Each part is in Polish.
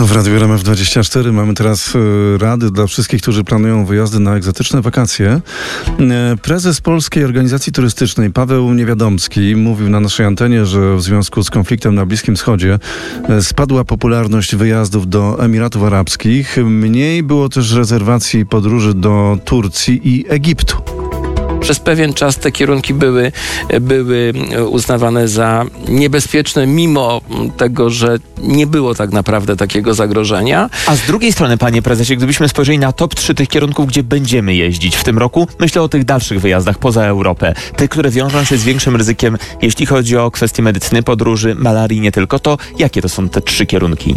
W Radiu RMF24 mamy teraz rady dla wszystkich, którzy planują wyjazdy na egzotyczne wakacje. Prezes Polskiej Organizacji Turystycznej Paweł Niewiadomski mówił na naszej antenie, że w związku z konfliktem na Bliskim Wschodzie spadła popularność wyjazdów do Emiratów Arabskich. Mniej było też rezerwacji podróży do Turcji i Egiptu. Przez pewien czas te kierunki były uznawane za niebezpieczne, mimo tego, że nie było tak naprawdę takiego zagrożenia. A z drugiej strony, panie prezesie, gdybyśmy spojrzeli na top 3 tych kierunków, gdzie będziemy jeździć w tym roku, myślę o tych dalszych wyjazdach poza Europę. Te, które wiążą się z większym ryzykiem, jeśli chodzi o kwestie medycyny, podróży, malarii, nie tylko, to jakie to są te 3 kierunki?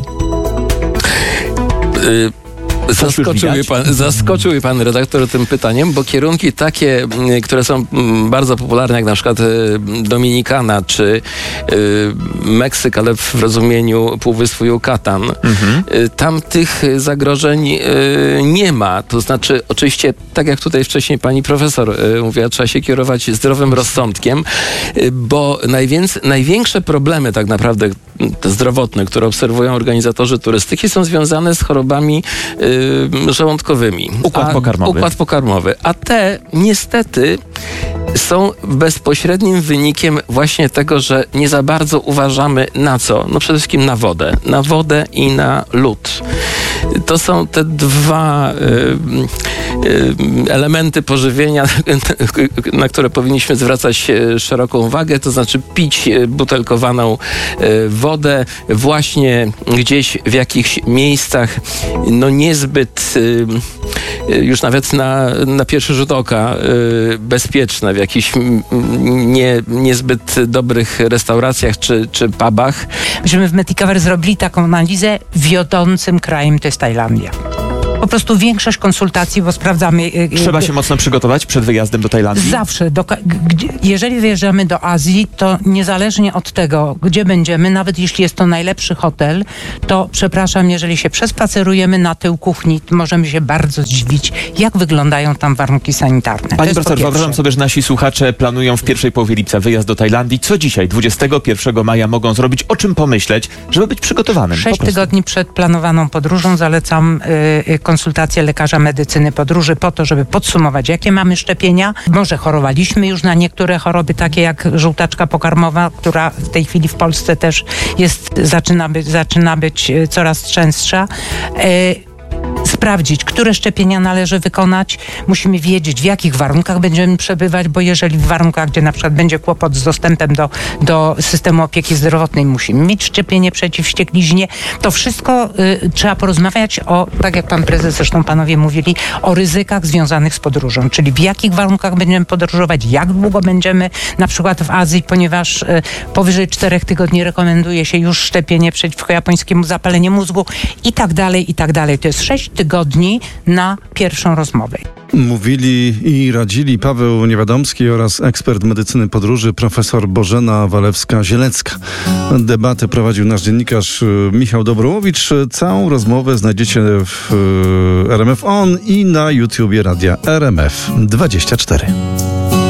Zaskoczył mnie pan redaktor tym pytaniem, bo kierunki takie, które są bardzo popularne, jak na przykład Dominikana czy Meksyk, ale w rozumieniu Półwyspu Yucatan, tam tych zagrożeń nie ma. To znaczy, oczywiście, tak jak tutaj wcześniej pani profesor mówiła, trzeba się kierować zdrowym rozsądkiem, bo największe problemy tak naprawdę zdrowotne, które obserwują organizatorzy turystyki, są związane z chorobami żołądkowymi. Układ pokarmowy. A te niestety są bezpośrednim wynikiem właśnie tego, że nie za bardzo uważamy na co? No przede wszystkim na wodę. Na wodę i na lód. To są te dwa elementy pożywienia, na które powinniśmy zwracać szeroką uwagę, to znaczy pić butelkowaną wodę właśnie gdzieś w jakichś miejscach niezbyt już nawet na pierwszy rzut oka bezpieczne, w jakichś niezbyt dobrych restauracjach czy pubach. Myśmy w Medicover zrobili taką analizę, wiodącym krajem to jest Tajlandia. Po prostu większość konsultacji, bo sprawdzamy... Trzeba się mocno przygotować przed wyjazdem do Tajlandii? Zawsze. Jeżeli wyjeżdżamy do Azji, to niezależnie od tego, gdzie będziemy, nawet jeśli jest to najlepszy hotel, to przepraszam, jeżeli się przespacerujemy na tył kuchni, możemy się bardzo zdziwić, jak wyglądają tam warunki sanitarne. Pani profesor, wyobrażam sobie, że nasi słuchacze planują w pierwszej połowie lipca wyjazd do Tajlandii. Co dzisiaj, 21 maja mogą zrobić? O czym pomyśleć, żeby być przygotowanym? 6 tygodni przed planowaną podróżą zalecam konsultację lekarza medycyny podróży po to, żeby podsumować, jakie mamy szczepienia. Może chorowaliśmy już na niektóre choroby, takie jak żółtaczka pokarmowa, która w tej chwili w Polsce też zaczyna być coraz częstsza. Sprawdzić, które szczepienia należy wykonać. Musimy wiedzieć, w jakich warunkach będziemy przebywać, bo jeżeli w warunkach, gdzie na przykład będzie kłopot z dostępem do systemu opieki zdrowotnej, musimy mieć szczepienie przeciw wściekliźnie. To wszystko trzeba porozmawiać tak jak pan prezes, zresztą panowie mówili, o ryzykach związanych z podróżą, czyli w jakich warunkach będziemy podróżować, jak długo będziemy na przykład w Azji, ponieważ powyżej 4 tygodni rekomenduje się już szczepienie przeciwko japońskiemu zapaleniu mózgu i tak dalej, i tak dalej. To jest 6 tygodni na pierwszą rozmowę. Mówili i radzili Paweł Niewiadomski oraz ekspert medycyny podróży profesor Bożena Walewska-Zielecka. Debatę prowadził nasz dziennikarz Michał Dobrołowicz. Całą rozmowę znajdziecie w RMF On i na YouTubie Radia RMF24.